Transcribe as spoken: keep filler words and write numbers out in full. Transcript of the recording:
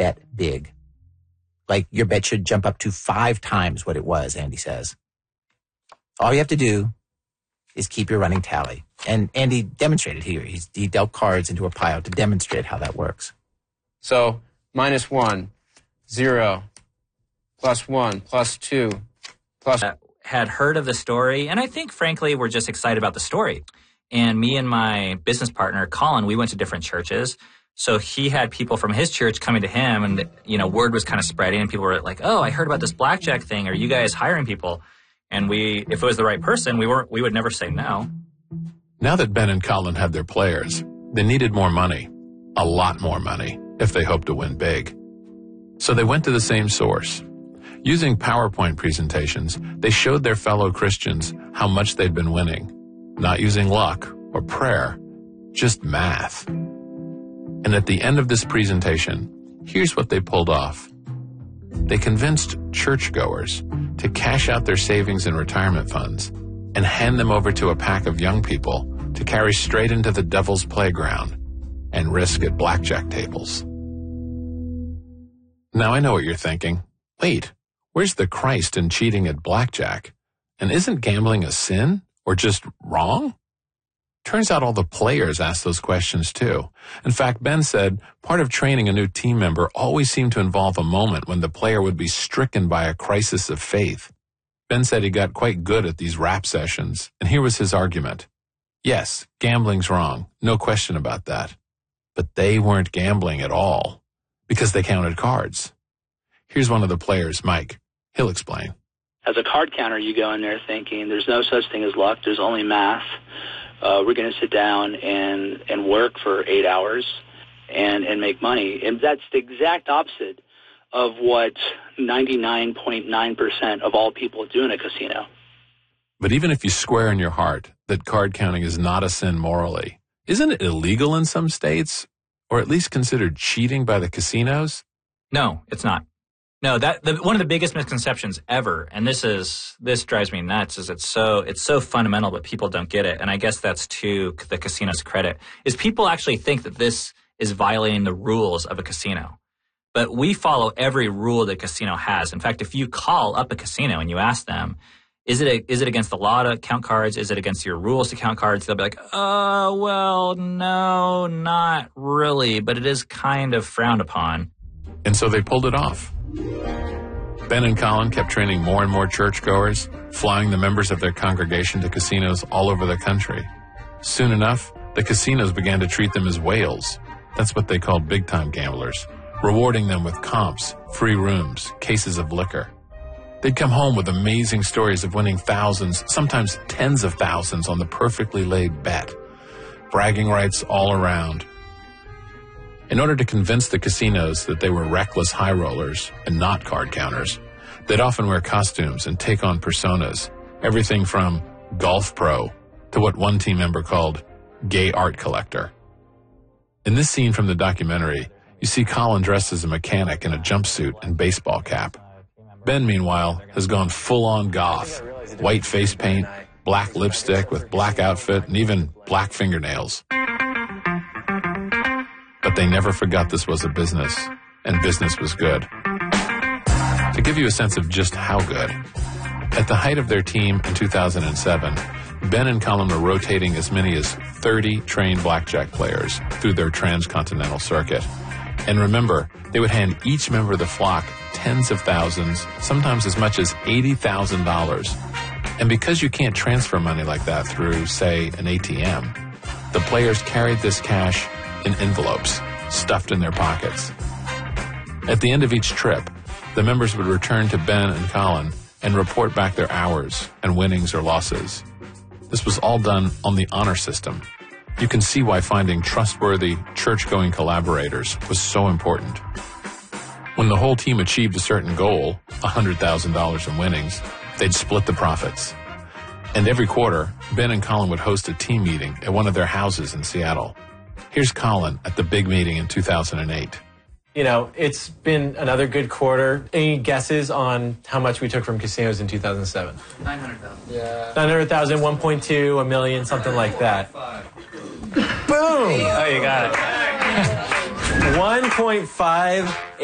bet big. Like, your bet should jump up to five times what it was, Andy says. All you have to do is keep your running tally. And Andy demonstrated here. He's, he dealt cards into a pile to demonstrate how that works. So, minus one, zero, plus one, plus two, plus... Uh, had heard of the story, and I think, frankly, we're just excited about the story. And me and my business partner, Colin, we went to different churches. So he had people from his church coming to him, and, you know, word was kind of spreading, and people were like, oh, I heard about this blackjack thing. Are you guys hiring people? And we, if it was the right person, we weren't, we would never say no. Now that Ben and Colin had their players, they needed more money, a lot more money, if they hoped to win big. So they went to the same source. Using PowerPoint presentations, they showed their fellow Christians how much they'd been winning, not using luck or prayer, just math. And at the end of this presentation, here's what they pulled off. They convinced churchgoers to cash out their savings and retirement funds and hand them over to a pack of young people to carry straight into the devil's playground and risk at blackjack tables. Now I know what you're thinking. Wait, where's the Christ in cheating at blackjack? And isn't gambling a sin or just wrong? Turns out all the players asked those questions too. In fact, Ben said part of training a new team member always seemed to involve a moment when the player would be stricken by a crisis of faith. Ben said he got quite good at these rap sessions, and here was his argument. Yes, gambling's wrong, no question about that. But they weren't gambling at all, because they counted cards. Here's one of the players, Mike. He'll explain. As a card counter, you go in there thinking there's no such thing as luck, there's only math. Uh, we're going to sit down and, and work for eight hours and, and make money. And that's the exact opposite of what ninety-nine point nine percent of all people do in a casino. But even if you swear in your heart that card counting is not a sin morally, isn't it illegal in some states, or at least considered cheating by the casinos? No, it's not. No, that the, one of the biggest misconceptions ever, and this is this drives me nuts, is it's so it's so fundamental, but people don't get it. And I guess that's to the casino's credit, is people actually think that this is violating the rules of a casino. But we follow every rule the casino has. In fact, if you call up a casino and you ask them, is it a, is it against the law to count cards? Is it against your rules to count cards? They'll be like, oh, well, no, not really, but it is kind of frowned upon. And so they pulled it off. Ben and Colin kept training more and more churchgoers, flying the members of their congregation to casinos all over the country. Soon enough, the casinos began to treat them as whales. That's what they called big-time gamblers, rewarding them with comps, free rooms, cases of liquor. They'd come home with amazing stories of winning thousands, sometimes tens of thousands on the perfectly laid bet. Bragging rights all around. In order to convince the casinos that they were reckless high rollers and not card counters, they'd often wear costumes and take on personas, everything from golf pro to what one team member called gay art collector. In this scene from the documentary, you see Colin dressed as a mechanic in a jumpsuit and baseball cap. Ben, meanwhile, has gone full-on goth, white face paint, black lipstick with black outfit, and even black fingernails. But they never forgot this was a business, and business was good. To give you a sense of just how good, at the height of their team in two thousand seven, Ben and Colin were rotating as many as thirty trained blackjack players through their transcontinental circuit. And remember, they would hand each member of the flock tens of thousands, sometimes as much as eighty thousand dollars. And because you can't transfer money like that through, say, an A T M, the players carried this cash in envelopes, stuffed in their pockets. At the end of each trip, the members would return to Ben and Colin and report back their hours and winnings or losses. This was all done on the honor system. You can see why finding trustworthy, church-going collaborators was so important. When the whole team achieved a certain goal, one hundred thousand dollars in winnings, they'd split the profits. And every quarter, Ben and Colin would host a team meeting at one of their houses in Seattle. Here's Colin at the big meeting in two thousand eight. You know, it's been another good quarter. Any guesses on how much we took from casinos in two thousand seven? nine hundred thousand. Yeah. nine hundred thousand, one point two, a million, something like that. Boom! Oh, you got it. one point five